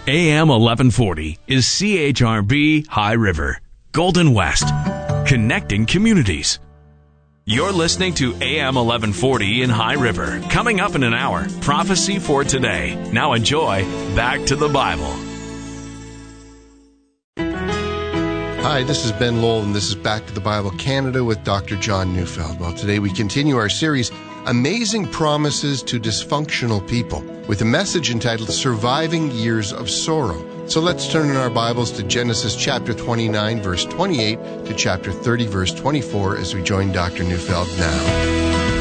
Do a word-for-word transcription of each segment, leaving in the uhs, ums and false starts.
A M eleven forty is C H R B High River, Golden West, connecting communities. You're listening to A M eleven forty in High River. Coming up in an hour, Prophecy for Today. Now enjoy Back to the Bible. Hi, this is Ben Lowell, and this is Back to the Bible Canada with Doctor John Neufeld. Well, today we continue our series, Amazing Promises to Dysfunctional People, with a message entitled Surviving Years of Sorrow. So let's turn in our Bibles to Genesis chapter twenty-nine, verse twenty-eight, to chapter thirty, verse twenty-four, as we join Doctor Neufeld now.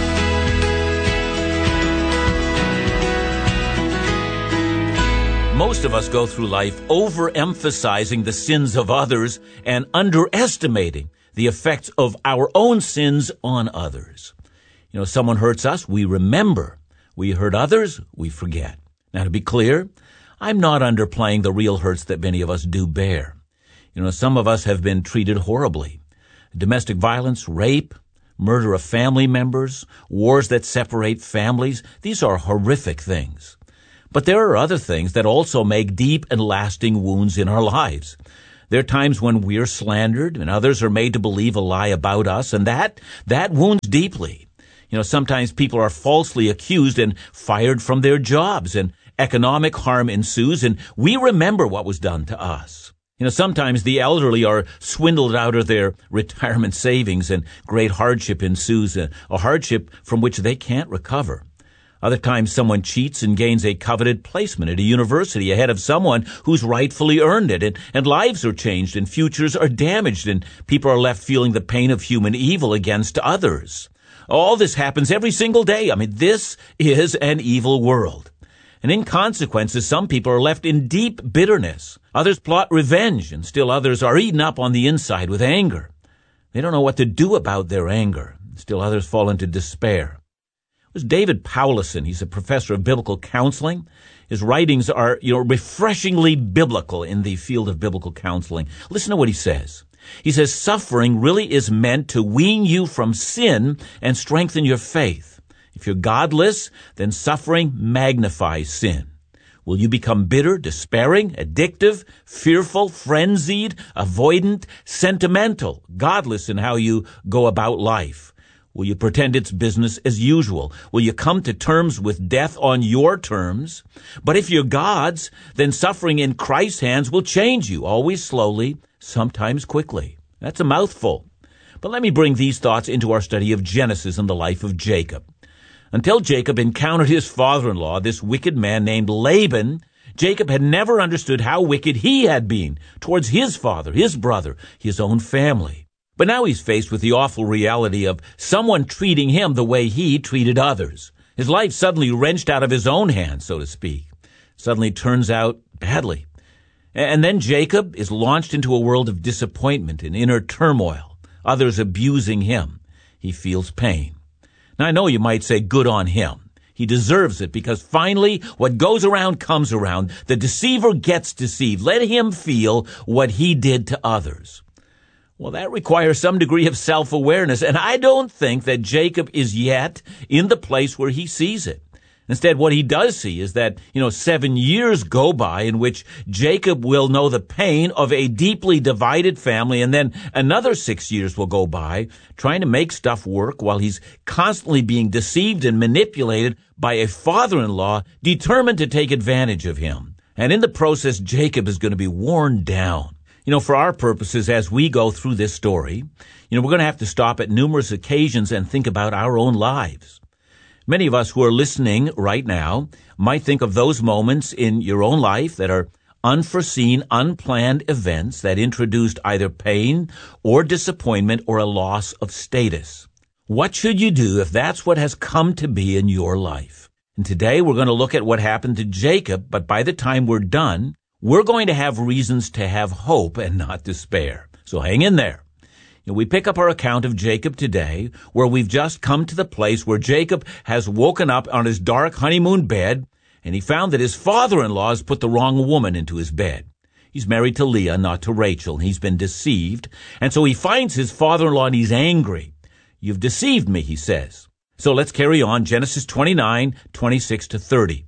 Most of us go through life overemphasizing the sins of others and underestimating the effects of our own sins on others. You know, someone hurts us, we remember. We hurt others, we forget. Now, to be clear, I'm not underplaying the real hurts that many of us do bear. You know, some of us have been treated horribly. Domestic violence, rape, murder of family members, wars that separate families, these are horrific things. But there are other things that also make deep and lasting wounds in our lives. There are times when we're slandered and others are made to believe a lie about us, and that, that wounds deeply. You know, sometimes people are falsely accused and fired from their jobs, and economic harm ensues, and we remember what was done to us. You know, sometimes the elderly are swindled out of their retirement savings, and great hardship ensues, a, a hardship from which they can't recover. Other times someone cheats and gains a coveted placement at a university ahead of someone who's rightfully earned it, and, and lives are changed and futures are damaged, and people are left feeling the pain of human evil against others. All this happens every single day. I mean, this is an evil world. And in consequences, some people are left in deep bitterness. Others plot revenge, and still others are eaten up on the inside with anger. They don't know what to do about their anger. Still others fall into despair. It was David Powlison. He's a professor of biblical counseling. His writings are, you know, refreshingly biblical in the field of biblical counseling. Listen to what he says. He says, suffering really is meant to wean you from sin and strengthen your faith. If you're godless, then suffering magnifies sin. Will you become bitter, despairing, addictive, fearful, frenzied, avoidant, sentimental, godless in how you go about life? Will you pretend it's business as usual? Will you come to terms with death on your terms? But if you're God's, then suffering in Christ's hands will change you, always slowly, sometimes quickly. That's a mouthful. But let me bring these thoughts into our study of Genesis and the life of Jacob. Until Jacob encountered his father-in-law, this wicked man named Laban, Jacob had never understood how wicked he had been towards his father, his brother, his own family. But now he's faced with the awful reality of someone treating him the way he treated others. His life suddenly wrenched out of his own hands, so to speak. Suddenly turns out badly. And then Jacob is launched into a world of disappointment and inner turmoil, others abusing him. He feels pain. Now, I know you might say, good on him. He deserves it because finally what goes around comes around. The deceiver gets deceived. Let him feel what he did to others. Well, that requires some degree of self-awareness, and I don't think that Jacob is yet in the place where he sees it. Instead, what he does see is that, you know, seven years go by in which Jacob will know the pain of a deeply divided family, and then another six years will go by trying to make stuff work while he's constantly being deceived and manipulated by a father-in-law determined to take advantage of him. And in the process, Jacob is going to be worn down. You know, for our purposes, as we go through this story, you know, we're going to have to stop at numerous occasions and think about our own lives. Many of us who are listening right now might think of those moments in your own life that are unforeseen, unplanned events that introduced either pain or disappointment or a loss of status. What should you do if that's what has come to be in your life? And today we're going to look at what happened to Jacob, but by the time we're done, we're going to have reasons to have hope and not despair. So hang in there. You know, we pick up our account of Jacob today, where we've just come to the place where Jacob has woken up on his dark honeymoon bed, and he found that his father-in-law has put the wrong woman into his bed. He's married to Leah, not to Rachel, and he's been deceived. And so he finds his father-in-law and he's angry. You've deceived me, he says. So let's carry on, Genesis twenty-nine, twenty-six to thirty.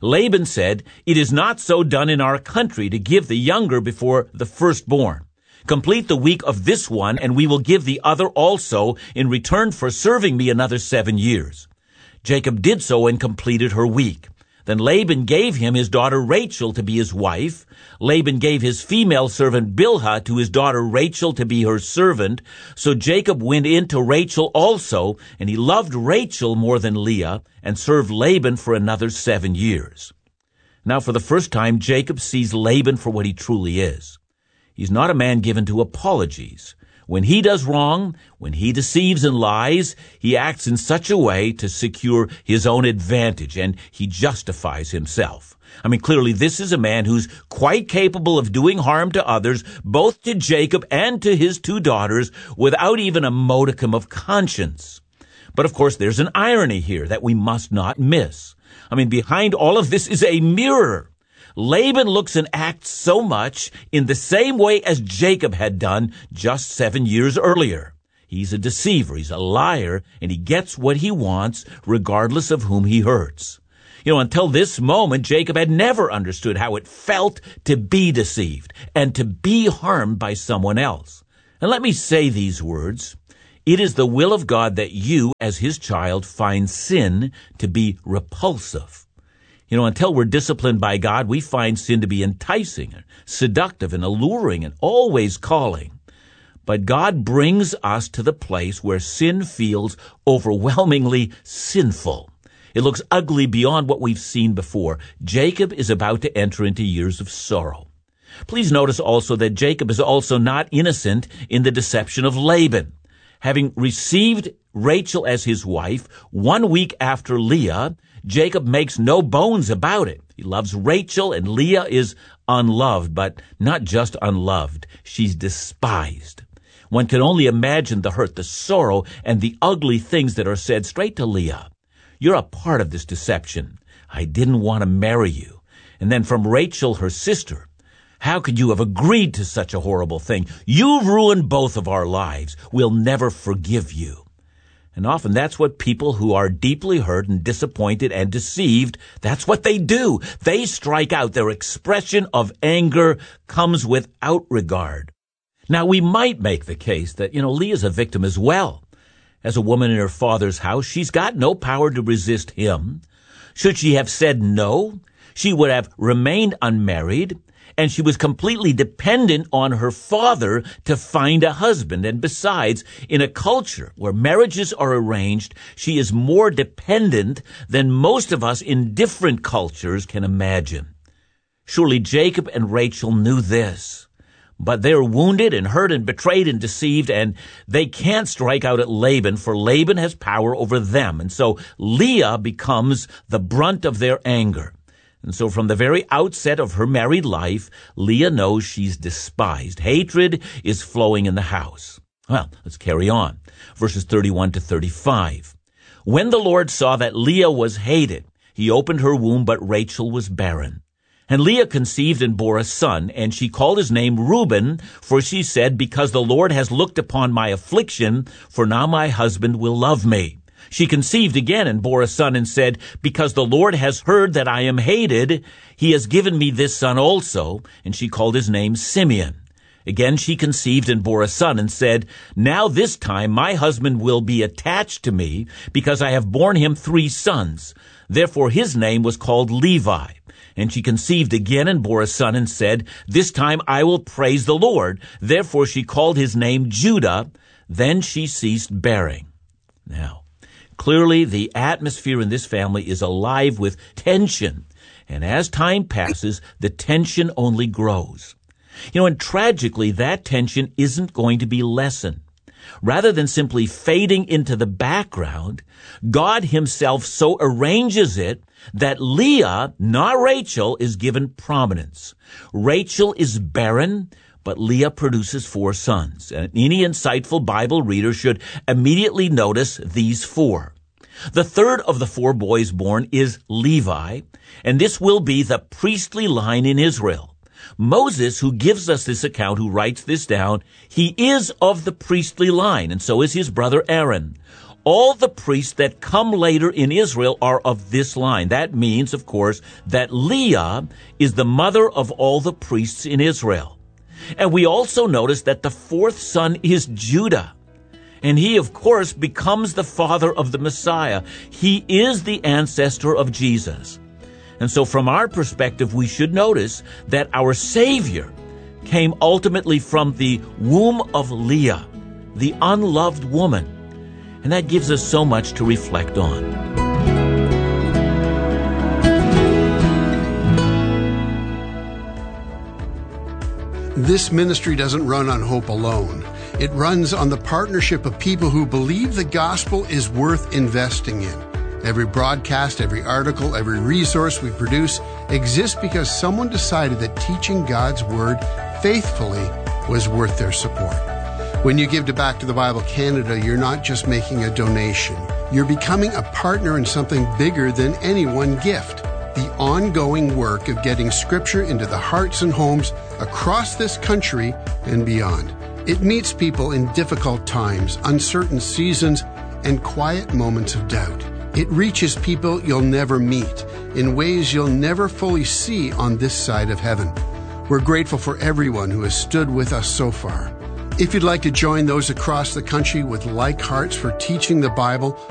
Laban said, "It is not so done in our country to give the younger before the firstborn. Complete the week of this one, and we will give the other also in return for serving me another seven years." Jacob did so and completed her week. Then Laban gave him his daughter Rachel to be his wife. Laban gave his female servant Bilhah to his daughter Rachel to be her servant. So Jacob went in to Rachel also, and he loved Rachel more than Leah, and served Laban for another seven years. Now for the first time, Jacob sees Laban for what he truly is. He's not a man given to apologies. When he does wrong, when he deceives and lies, he acts in such a way to secure his own advantage, and he justifies himself. I mean, clearly this is a man who's quite capable of doing harm to others, both to Jacob and to his two daughters, without even a modicum of conscience. But of course, there's an irony here that we must not miss. I mean, behind all of this is a mirror. Laban looks and acts so much in the same way as Jacob had done just seven years earlier. He's a deceiver, he's a liar, and he gets what he wants regardless of whom he hurts. You know, until this moment, Jacob had never understood how it felt to be deceived and to be harmed by someone else. And let me say these words. It is the will of God that you, as his child, find sin to be repulsive. You know, until we're disciplined by God, we find sin to be enticing, seductive, and alluring, and always calling. But God brings us to the place where sin feels overwhelmingly sinful. It looks ugly beyond what we've seen before. Jacob is about to enter into years of sorrow. Please notice also that Jacob is also not innocent in the deception of Laban. Having received Rachel as his wife one week after Leah, Jacob makes no bones about it. He loves Rachel, and Leah is unloved, but not just unloved. She's despised. One can only imagine the hurt, the sorrow, and the ugly things that are said straight to Leah. You're a part of this deception. I didn't want to marry you. And then from Rachel, her sister, how could you have agreed to such a horrible thing? You've ruined both of our lives. We'll never forgive you. And often that's what people who are deeply hurt and disappointed and deceived, that's what they do. They strike out. Their expression of anger comes without regard. Now, we might make the case that, you know, Leah's a victim as well. As a woman in her father's house, she's got no power to resist him. Should she have said no, she would have remained unmarried, and she was completely dependent on her father to find a husband. And besides, in a culture where marriages are arranged, she is more dependent than most of us in different cultures can imagine. Surely Jacob and Rachel knew this. But they're wounded and hurt and betrayed and deceived, and they can't strike out at Laban, for Laban has power over them. And so Leah becomes the brunt of their anger. And so from the very outset of her married life, Leah knows she's despised. Hatred is flowing in the house. Well, let's carry on. Verses thirty-one to thirty-five. When the Lord saw that Leah was hated, he opened her womb, but Rachel was barren. And Leah conceived and bore a son, and she called his name Reuben, for she said, because the Lord has looked upon my affliction, for now my husband will love me. She conceived again and bore a son and said, because the Lord has heard that I am hated, he has given me this son also. And she called his name Simeon. Again she conceived and bore a son and said, now this time my husband will be attached to me, because I have borne him three sons. Therefore his name was called Levi. And she conceived again and bore a son and said, this time I will praise the Lord. Therefore she called his name Judah. Then she ceased bearing. Now, clearly, the atmosphere in this family is alive with tension. And as time passes, the tension only grows. You know, and tragically, that tension isn't going to be lessened. Rather than simply fading into the background, God himself so arranges it that Leah, not Rachel, is given prominence. Rachel is barren, but Leah produces four sons. And any insightful Bible reader should immediately notice these four. The third of the four boys born is Levi, and this will be the priestly line in Israel. Moses, who gives us this account, who writes this down, he is of the priestly line, and so is his brother Aaron. All the priests that come later in Israel are of this line. That means, of course, that Leah is the mother of all the priests in Israel. And we also notice that the fourth son is Judah. And he, of course, becomes the father of the Messiah. He is the ancestor of Jesus. And so from our perspective, we should notice that our Savior came ultimately from the womb of Leah, the unloved woman. And that gives us so much to reflect on. This ministry doesn't run on hope alone. It runs on the partnership of people who believe the gospel is worth investing in. Every broadcast, every article, every resource we produce exists because someone decided that teaching God's Word faithfully was worth their support. When you give to Back to the Bible Canada, you're not just making a donation. You're becoming a partner in something bigger than any one gift. The ongoing work of getting Scripture into the hearts and homes across this country and beyond. It meets people in difficult times, uncertain seasons, and quiet moments of doubt. It reaches people you'll never meet in ways you'll never fully see on this side of heaven. We're grateful for everyone who has stood with us so far. If you'd like to join those across the country with like hearts for teaching the Bible